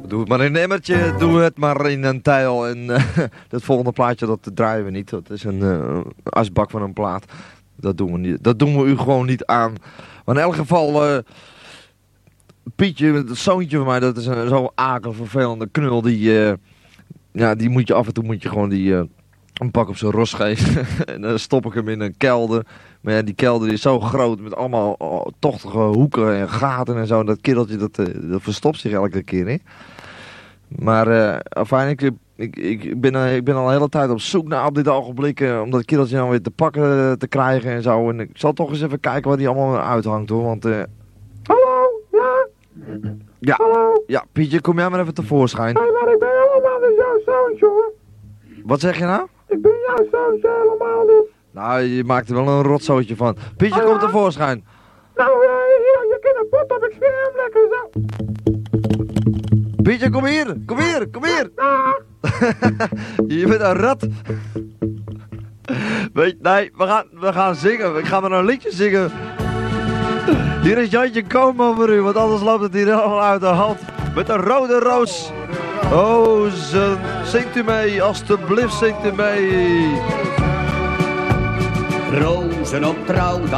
Doe het maar in een emmertje, doe het maar in een tijl. En het volgende plaatje, dat draaien we niet. Dat is een asbak van een plaat. Dat doen we niet. Dat doen we u gewoon niet aan. Maar in elk geval, Pietje, het zoontje van mij, dat is zo'n akelig vervelende knul. Die moet je af en toe gewoon een pak op zijn ros geven. En dan stop ik hem in een kelder. Maar ja, die kelder is zo groot met allemaal tochtige hoeken en gaten en zo. Dat kereltje, dat verstopt zich elke keer, hè. Maar afijn, ik ben al de hele tijd op zoek naar op dit ogenblik. Om dat kereltje nou weer te pakken te krijgen en zo. En ik zal toch eens even kijken waar die allemaal uithangt, hoor. Want, Hallo, ja? ja, Hallo? ja, Pietje, kom jij maar even tevoorschijn. Hé, maar ik ben helemaal niet jouw zoontje, hoor. Wat zeg je nou? Ik ben jouw zoontje helemaal niet. Nou, je maakt er wel een rotzootje van. Pietje, kom tevoorschijn. Nou, hier, je kunt een pot op, ik scheer hem lekker zo. Pietje, kom hier, kom hier, kom hier. Dag. Je bent een rat. Nee, we gaan zingen. Ik ga maar een liedje zingen. Hier is Jantje Koopman voor u, want anders loopt het hier allemaal uit de hand. Met een rode roos. Oh, zingt u mee, alstublieft zingt u mee. Rozen op trouwdag.